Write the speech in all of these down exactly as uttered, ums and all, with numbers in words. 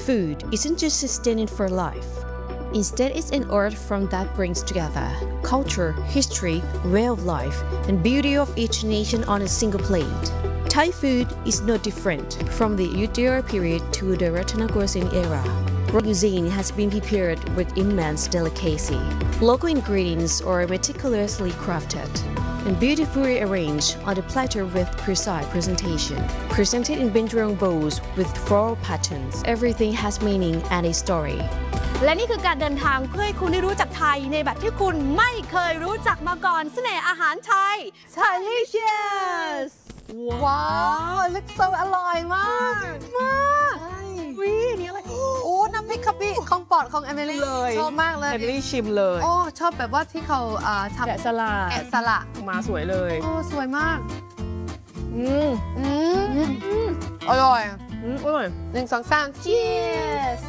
food isn't just sustenance for life. Instead, it's an art form that brings together culture, history, way of life, and beauty of each nation on a single plate. Thai food is no different from the Ayutthaya period to the Rattanakosin era. Cuisine has been prepared with immense delicacy. Local ingredients are meticulously crafted and beautifully arranged on the platter with precise presentation. Presented in Bindrong bowls with floral patterns, everything has meaning and a story. และนี่คือการเดินทางเพื่อให้คุณได้รู้จักไทยในแบบที่คุณไม่เคยรู้จักมาก่อนเสน่ห์อาหารไทย Delicious ว้าวลึกโซอร่อยมากมากวินี่อะไรโอ้น้ำพริกกะปิของปอดของเอมิลี่เลยชอบมากเลยเอมิลี่ชิมเลยโอ้ชอบแบบว่าที่เขาทำแกะสลัดแกะสลัดมาสวยเลยโอ้สวยมากอืมอืมอร่อยอืมอร่อยหนึ่งสองสาม Cheers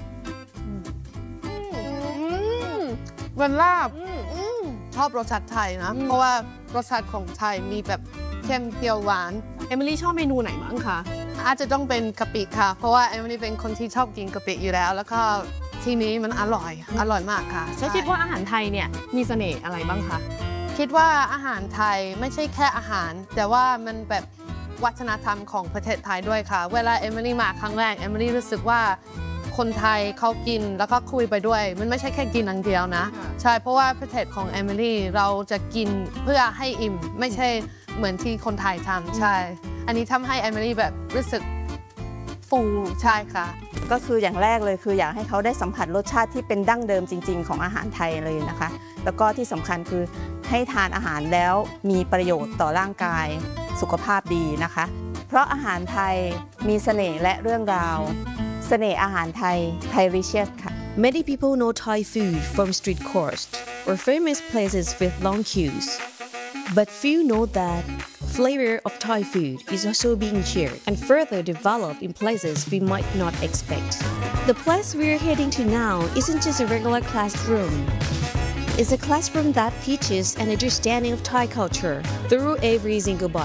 วันลาบชอบรสชาติไทยนะเพราะว่ารสชาติของไทยมีแบบเค็มเปรี้ยวหวานเอมิลี่ชอบเมนูไหนบ้างคะอาจจะต้องเป็นกะปิค่ะเพราะว่าเอมิลี่เป็นคนที่ชอบกินกะปิอยู่แล้วแล้วก็ที่นี้มันอร่อยอร่อยมากค่ะแล้วคิดว่าอาหารไทยเนี่ยมีเสน่ห์อะไรบ้างคะคิดว่าอาหารไทยไม่ใช่แค่อาหารแต่ว่ามันแบบวัฒนธรรมของประเทศไทยด้วยค่ะเวลาเอมิลี่มาครั้งแรกเอมิลี่รู้สึกว่าคนไทยเขากินแล้วก็คุยไปด้วยมันไม่ใช่แค่กินอย่างเดียวนะใช่เพราะว่าประเทศของเอมิลี่เราจะกินเพื่อให้อิ่มไม่ใช่เหมือนที่คนไทยทำใช่อันนี้ทำให้เอมิลี่แบบรู้สึกฟูใช่ค่ะก็คืออย่างแรกเลยคืออยากให้เขาได้สัมผัสรสชาติที่เป็นดั้งเดิมจริงๆของอาหารไทยเลยนะคะแล้วก็ที่สำคัญคือให้ทานอาหารแล้วมีประโยชน์ต่อร่างกายสุขภาพดีนะคะเพราะอาหารไทยมีเสน่ห์และเรื่องราวเสน่ห์อาหารไทย Thailicious ค่ะ Many people know Thai food from street courts or famous places with long queues. But few know that flavor of Thai food is also being shared and further developed in places we might not expect. The place we're heading to now isn't just a regular classroom. It's a classroom that teaches an understanding of Thai culture through every single bite.